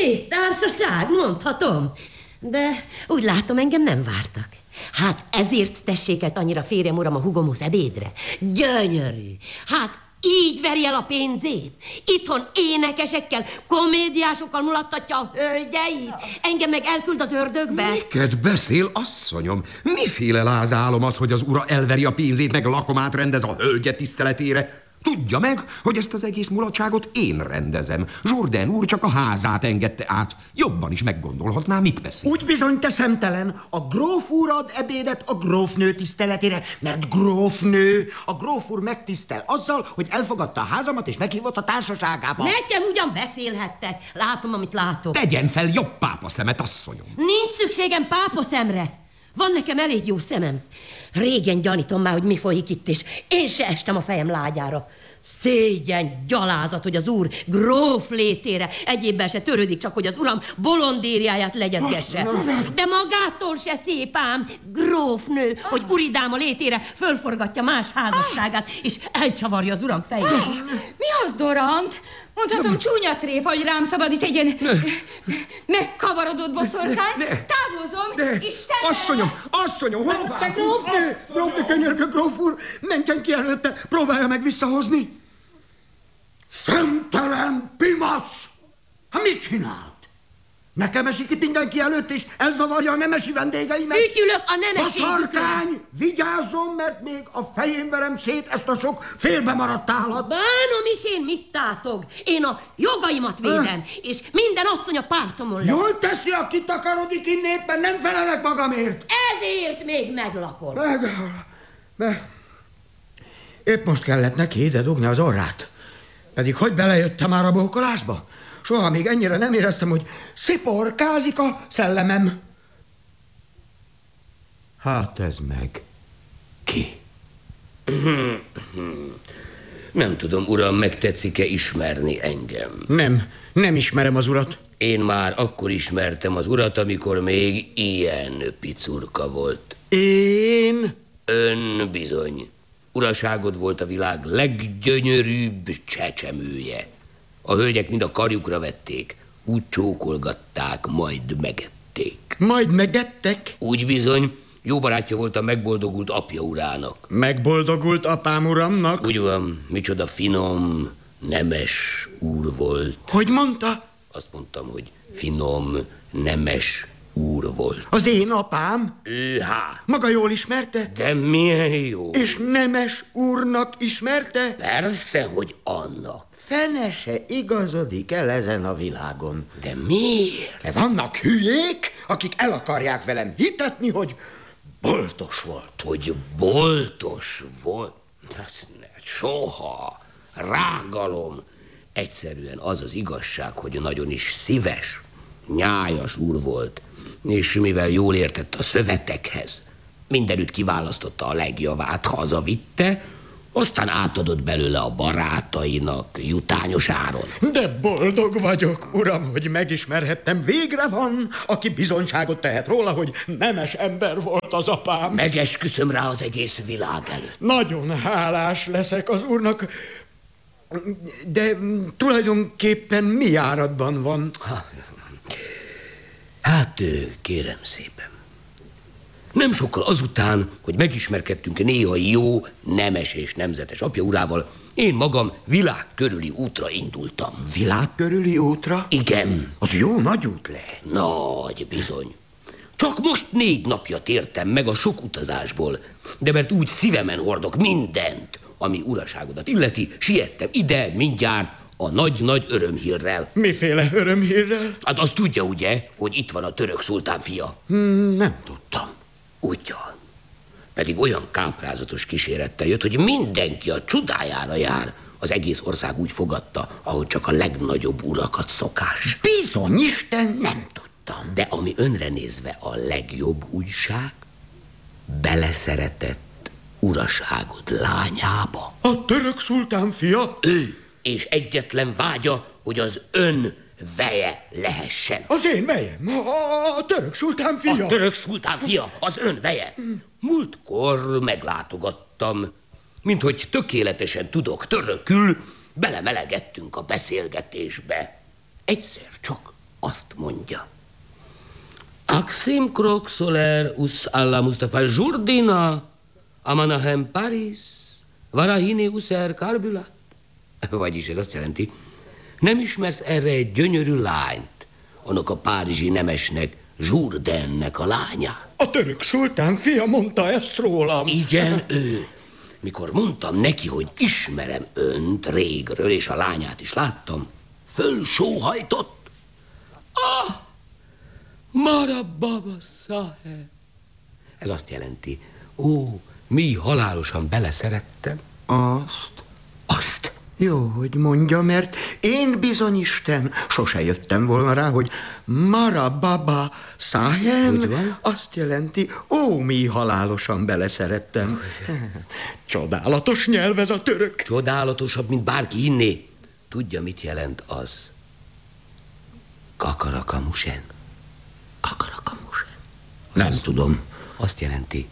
Szép társaság, mondhatom. De úgy látom, engem nem vártak. Hát ezért tessékelt annyira férjem, uram, a hugomhoz ebédre. Gyönyörű. Hát így veri el a pénzét. Itthon énekesekkel, komédiásokkal mulattatja a hölgyeit. Engem meg elküld az ördögbe. Miket beszél, asszonyom? Miféle lázálom az, hogy az ura elveri a pénzét, meg lakomát rendez a hölgye tiszteletére? Tudja meg, hogy ezt az egész mulatságot én rendezem. Jourdain úr csak a házát engedte át. Jobban is meggondolhatná, mit beszél. Úgy bizony, te szemtelen, a gróf úr ad ebédet a grófnő tiszteletére, mert grófnő, a gróf úr megtisztel azzal, hogy elfogadta a házamat és meghívott a társaságába. Nekem ugyan beszélhettek. Látom, amit látok. Tegyen fel jobb pápaszemet, asszonyom. Nincs szükségem pápaszemre. Van nekem elég jó szemem. Régen gyanítom már, hogy mi folyik itt, és én se estem a fejem lágyára. Szégyen, gyalázat, hogy az úr gróf létére egyébben se törődik, csak hogy az uram bolondériáját legyezgesse. De magától se szép ám, grófnő, hogy uridáma létére fölforgatja más házasságát, és elcsavarja az uram fejét. Mi az, Dorant? Mondhatom, csúnya tréfa, hogy rám szabadít egy ilyen megkavarodott boszorkány. Távozom, Istenem! Asszonyom, hol van? Grófnő, könyörgök, gróf úr, mentsen ki előtte, próbálja meg visszahozni. Szemtelen pimasz! Hát mit csinált? Nekem esik itt mindenki előtt, és elzavarja a nemesi vendégeimet. Fütyülök a nemeségükre! Boszorkány, vigyázzon, mert még a fején verem szét ezt a sok félbemaradt állat. Bánom is én, mit tátog? Én a jogaimat védem, és minden asszony a pártomon lesz. Jól teszi, a kitakarodik innét, mert nem felelek magamért. Ezért még meglakol. Épp most kellett neki ide dugni az orrát. Pedig hogy belejöttem már a bókolásba? Soha még ennyire nem éreztem, hogy sziporkázik a szellemem. Hát ez meg ki? Nem tudom, uram, megtetszik-e ismerni engem? Nem ismerem az urat. Én már akkor ismertem az urat, amikor még ilyen picurka volt. Én? Ön bizony. Uraságod volt a világ leggyönyörűbb csecsemője. A hölgyek mind a karjukra vették, úgy csókolgatták, majd megették. Majd megettek? Úgy bizony, jó barátja volt a megboldogult apja urának. Megboldogult apám uramnak? Úgy van, micsoda finom, nemes úr volt. Hogy mondta? Azt mondtam, hogy finom, nemes úr volt. Az én apám? Há! Maga jól ismerte? De milyen jó! És nemes úrnak ismerte? Persze, hogy annak. Fene se igazodik el ezen a világon. De miért? Vannak hülyék, akik el akarják velem hitetni, hogy boltos volt. Hogy boltos volt? Soha. Rágalom. Egyszerűen az az igazság, hogy nagyon is szíves, nyájas úr volt, és mivel jól értett a szövetekhez, mindenütt kiválasztotta a legjavát, hazavitte, aztán átadott belőle a barátainak jutányos áron. De boldog vagyok, uram, hogy megismerhettem. Végre van, aki bizonyságot tehet róla, hogy nemes ember volt az apám. Megesküszöm rá az egész világ előtt. Nagyon hálás leszek az úrnak, de tulajdonképpen mi járatban van? Hát, kérem szépen. Nem sokkal azután, hogy megismerkedtünk néha jó, nemes és nemzetes apja urával, én magam világ körüli útra indultam. Világ körüli útra? Igen. Az jó nagy út le. Nagy bizony. Csak most 4 napja tértem meg a sok utazásból, de mert úgy szívemen hordok mindent, ami uraságodat illeti, siettem ide mindjárt a nagy-nagy örömhírrel. Miféle örömhírrel? Hát azt tudja, ugye, hogy itt van a török szultán fia? Nem tudtam. Ugyan. Pedig olyan káprázatos kísérettel jött, hogy mindenki a csodájára jár. Az egész ország úgy fogadta, ahogy csak a legnagyobb urakat szokás. Bizony, Isten, nem tudtam. De ami önre nézve a legjobb újság, beleszeretett uraságod lányába. A török szultán fia? Ő, és egyetlen vágya, hogy az ön veje lehessen. Az én vejem? A török szultán fia? A török szultán fia, az ön veje. Múltkor meglátogattam, minthogy tökéletesen tudok törökül, belemelegettünk a beszélgetésbe. Egyszer csak azt mondja. Axim Kroxoler us alla Mustafa Jourdina, Amanahem Paris, Varahini User Karbulat. Vagyis ez azt jelenti, nem ismersz erre egy gyönyörű lányt, annak a párizsi nemesnek, Jourdainnek a lányát. A török szultán fia mondta ezt rólam. Igen, ő. Mikor mondtam neki, hogy ismerem önt régről, és a lányát is láttam, fölsóhajtott. Ah! Marababa Saheb. Ez azt jelenti, ó, mi halálosan beleszerettem. Azt. Jó, hogy mondja, mert én bizony Isten sose jöttem volna rá, hogy Marababa Saheb azt jelenti, ó, mi halálosan beleszerettem. Csodálatos nyelv ez a török. Csodálatosabb, mint bárki hinné. Tudja, mit jelent az? Kakarakamusen. Kakarakamusen. Nem tudom. Azt jelenti,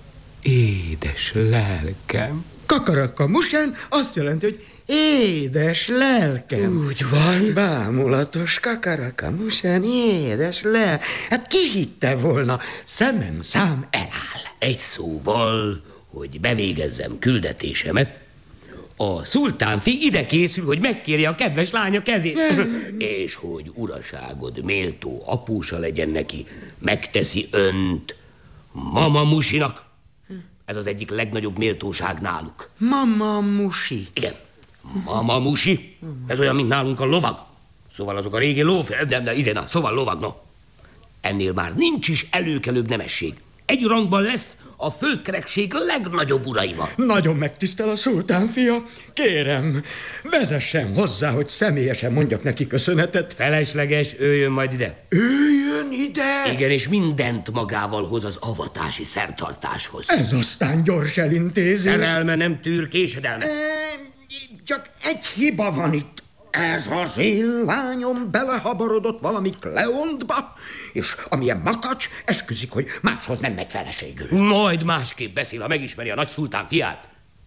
édes lelkem. Kakarakamusen azt jelenti, hogy édes lelkem. Úgy van. Bámulatos kakarakamusen, édes lelkem. Hát ki hitte volna, szemem szám eláll. Egy szóval, hogy bevégezzem küldetésemet, a szultánfi ide készül, hogy megkérje a kedves lánya kezét. És hogy uraságod méltó apósa legyen neki, megteszi önt Mama Musinak. Ez az egyik legnagyobb méltóság náluk. Mama Musi. Igen, Mama Musi. Ez olyan, mint nálunk a lovag. Szóval azok a régi szóval lovag, no. Ennél már nincs is előkelőbb nemesség. Egy rangban lesz a földkerekség legnagyobb uraival. Nagyon megtisztel a szultán fia. Kérem, vezessen hozzá, hogy személyesen mondjak neki köszönetet. Felesleges, ő jön majd ide. Ő jön ide? Igen, és mindent magával hoz az avatási szertartáshoz. Ez aztán gyors elintézés. Szerelme nem tűr késedelmet. Csak egy hiba van itt. Ez az én lányom belehabarodott valami Kleontba, és amilyen makacs, esküszik, hogy máshoz nem megy feleségül. Majd másképp beszél, ha megismeri a nagy szultán fiát.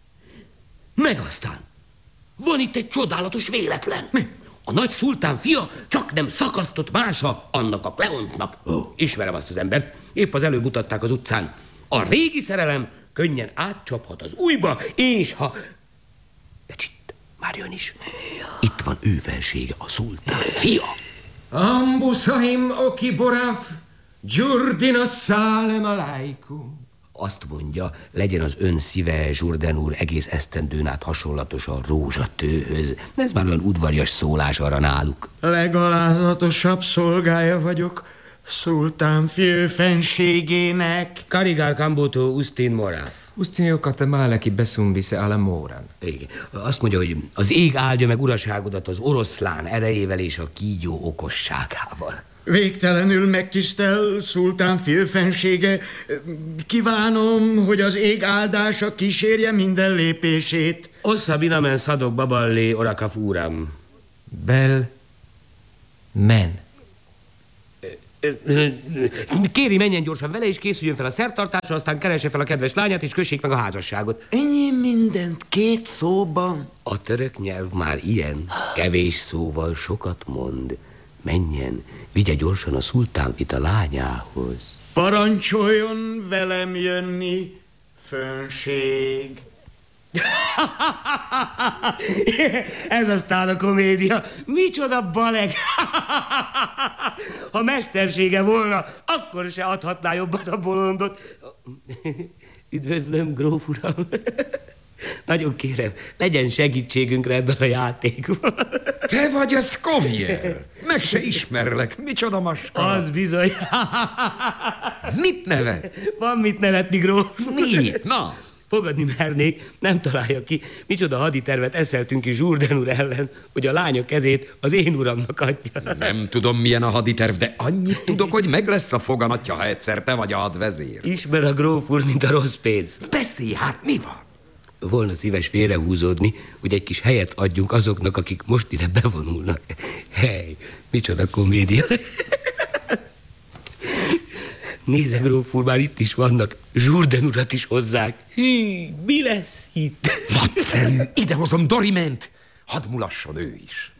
Meg aztán van itt egy csodálatos véletlen. Mi? A nagy szultán fia csak nem szakasztott mása annak a Kleontnak. Ismerem azt az embert, épp az előbb mutatták az utcán. A régi szerelem könnyen átcsaphat az újba, és ha... De csitt, már jön is. Itt van ő felsége, a szultán fia. Ambusahim oki boraf, Jourdina szálem alaikum. Azt mondja, legyen az ön szíve, Jourdain úr, egész esztendőn át hasonlatos a rózsatőhöz. Ez már olyan udvarias szólás arra náluk. Legalázatosabb szolgája vagyok szultán fiú fenségének. Karigar Kamboto Ustin Moraf. Ustin jokate máleki beszumbise ala móran. Igen. Azt mondja, hogy az ég áldja meg uraságodat az oroszlán erejével és a kígyó okosságával. Végtelenül megtisztel szultán fiú fensége. Kívánom, hogy az ég áldása kísérje minden lépését. Ossza binamen szadok baballé orakaf úram. Bel men. Kéri, menjen gyorsan vele, és készüljön fel a szertartásra, aztán keresse fel a kedves lányát, és kössék meg a házasságot. Ennyi mindent 2 szóban. A török nyelv már ilyen. Kevés szóval sokat mond. Menjen, vigye gyorsan a szultánfit a lányához. Parancsoljon velem jönni, főnség. Ez aztán a komédia. Micsoda baleg! Ha mestersége volna, akkor se adhatná jobban a bolondot. Üdvözlöm, gróf uram. Nagyon kérem, legyen segítségünkre ebben a játékban. Te vagy a Scoville. Meg se ismerlek. Micsoda maskara. Az bizony. Mit nevet? Van mit nevetni, gróf. Mit? Na? Fogadni mernék, nem találja ki, micsoda haditervet eszeltünk ki Jourdain úr ellen, hogy a lánya kezét az én uramnak adja. Nem tudom, milyen a haditerv, de annyit tudok, hogy meg lesz a foganatja, ha egyszer te vagy a hadvezér. Ismer a gróf úr, mint a rossz pénzt. Beszélj, hát mi van? Volna szíves félrehúzódni, hogy egy kis helyet adjunk azoknak, akik most ide bevonulnak. Hely, micsoda komédia. Nézze, gróf úr, már itt is vannak. Jourdain urat is hozzák. Hí, mi lesz itt? Nagyszerű, idehozom Doriment. Hadd mulasson ő is.